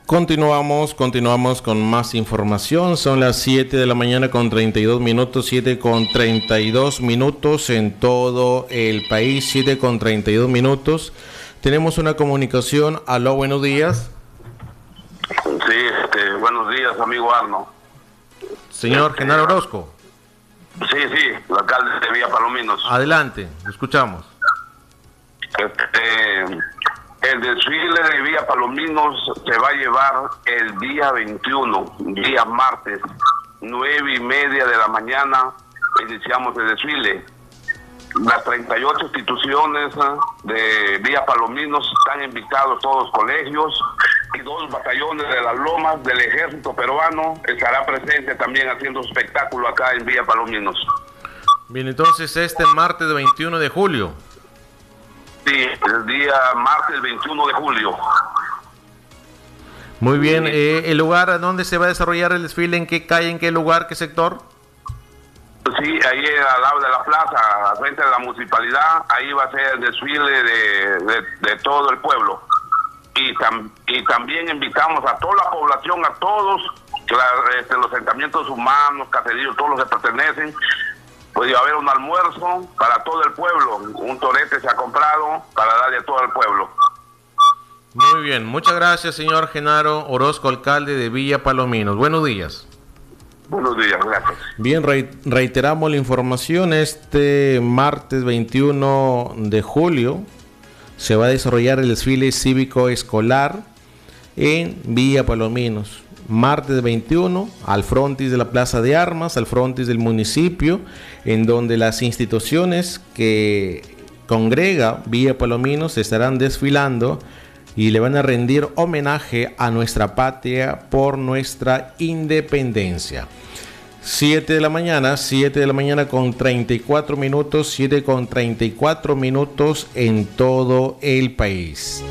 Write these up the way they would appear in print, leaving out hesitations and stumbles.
Continuamos con más información. Son las 7 de la mañana con 32 minutos, 7 con 32 minutos en todo el país, 7 con 32 minutos. Tenemos una comunicación. Aló, buenos días. Sí, buenos días, amigo Arno. Señor Genaro Orozco. Sí, el alcalde de Villa Palominos. Adelante, lo escuchamos. El desfile de Villa Palominos se va a llevar el día 21, día martes, 9:30 de la mañana, iniciamos el desfile. Las 38 instituciones de Villa Palominos están invitados, todos los colegios y 2 batallones de las Lomas del Ejército Peruano estará presente también haciendo espectáculo acá en Villa Palominos. Bien, entonces este martes 21 de julio. Sí, el día martes 21 de julio. Muy bien, ¿el lugar donde se va a desarrollar el desfile? ¿En qué calle, en qué lugar, qué sector? Sí, ahí al lado de la plaza, al frente de la municipalidad, ahí va a ser el desfile de todo el pueblo. Y también invitamos a toda la población, a todos los asentamientos humanos, caseríos, todos los que pertenecen. Pues va a haber un almuerzo para todo el pueblo, un torete se ha comprado para darle a todo el pueblo. Muy bien, muchas gracias, señor Genaro Orozco, alcalde de Villa Palominos. Buenos días. Buenos días, gracias. Bien, reiteramos la información. Este martes 21 de julio se va a desarrollar el desfile cívico escolar en Villa Palominos. Martes 21, al frontis de la Plaza de Armas, al frontis del municipio, en donde las instituciones que congrega Villa Palominos estarán desfilando y le van a rendir homenaje a nuestra patria por nuestra independencia. 7 de la mañana con 34 minutos, 7 con 34 minutos en todo el país.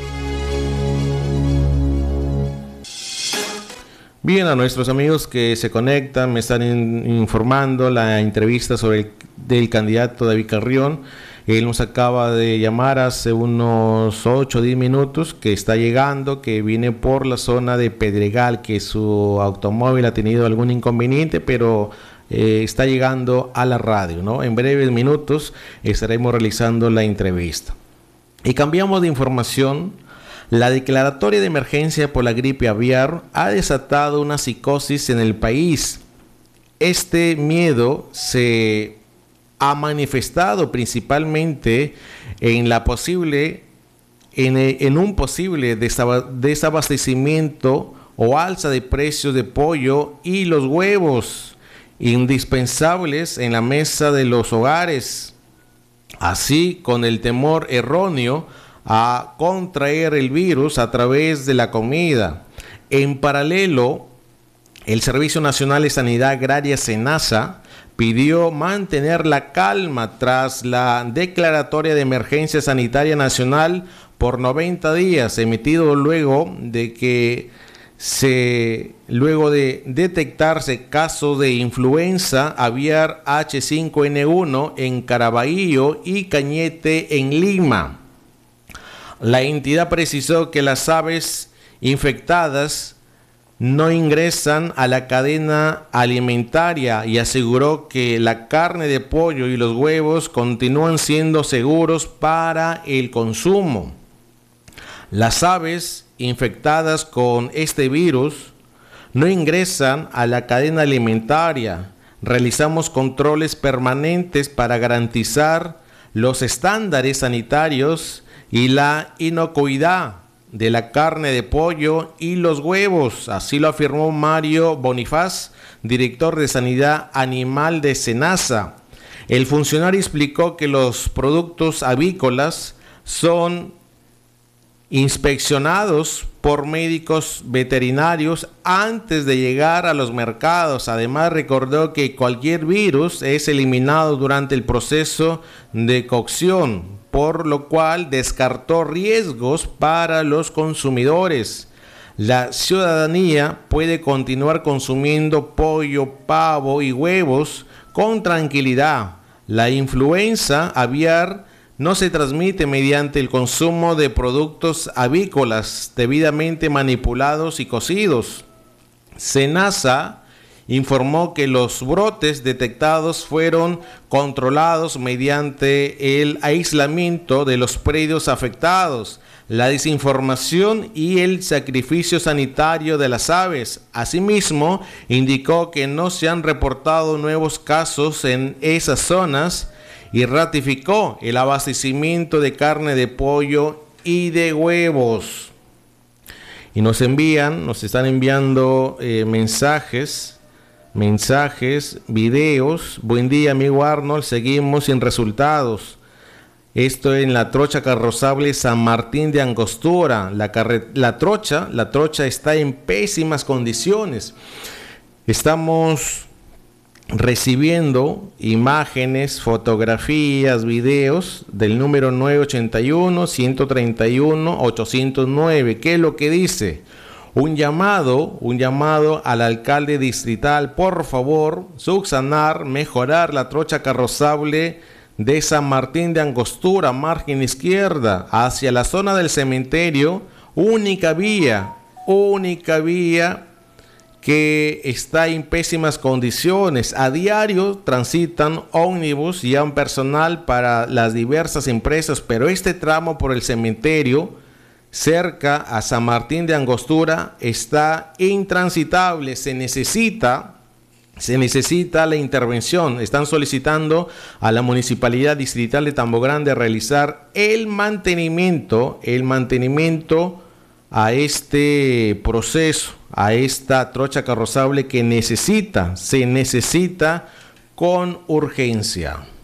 Bien, a nuestros amigos que se conectan, me están informando la entrevista del candidato David Carrión. Él nos acaba de llamar hace unos 8 o 10 minutos que está llegando, que viene por la zona de Pedregal, que su automóvil ha tenido algún inconveniente, pero está llegando a la radio, ¿no? En breves minutos estaremos realizando la entrevista. Y cambiamos de información. La declaratoria de emergencia por la gripe aviar ha desatado una psicosis en el país. Este miedo se ha manifestado principalmente en un posible desabastecimiento o alza de precios de pollo y los huevos indispensables en la mesa de los hogares, así con el temor erróneo a contraer el virus a través de la comida. En paralelo, el Servicio Nacional de Sanidad Agraria, SENASA, pidió mantener la calma tras la declaratoria de emergencia sanitaria nacional por 90 días, emitido luego de detectarse casos de influenza aviar H5N1 en Caraballo y Cañete en Lima. La entidad precisó que las aves infectadas no ingresan a la cadena alimentaria y aseguró que la carne de pollo y los huevos continúan siendo seguros para el consumo. Las aves infectadas con este virus no ingresan a la cadena alimentaria. Realizamos controles permanentes para garantizar los estándares sanitarios y la inocuidad de la carne de pollo y los huevos. Así lo afirmó Mario Bonifaz, director de Sanidad Animal de SENASA. El funcionario explicó que los productos avícolas son inspeccionados por médicos veterinarios antes de llegar a los mercados. Además, recordó que cualquier virus es eliminado durante el proceso de cocción, por lo cual descartó riesgos para los consumidores. La ciudadanía puede continuar consumiendo pollo, pavo y huevos con tranquilidad. La influenza aviar no se transmite mediante el consumo de productos avícolas debidamente manipulados y cocidos. SENASA informó que los brotes detectados fueron controlados mediante el aislamiento de los predios afectados, la desinformación y el sacrificio sanitario de las aves. Asimismo, indicó que no se han reportado nuevos casos en esas zonas y ratificó el abastecimiento de carne de pollo y de huevos. Y nos están enviando mensajes, videos. Buen día, amigo Arnold, seguimos sin resultados. Esto en la trocha carrozable San Martín de Angostura. La trocha está en pésimas condiciones. Estamos recibiendo imágenes, fotografías, videos del número 981-131-809. ¿Qué es lo que dice? Un llamado al alcalde distrital, por favor, subsanar, mejorar la trocha carrozable de San Martín de Angostura, margen izquierda, hacia la zona del cementerio, única vía que está en pésimas condiciones. A diario transitan ómnibus y un personal para las diversas empresas, pero este tramo por el cementerio, cerca a San Martín de Angostura, está intransitable. Se necesita la intervención. Están solicitando a la Municipalidad Distrital de Tambo Grande realizar el mantenimiento a este proceso, a esta trocha carrozable que se necesita con urgencia.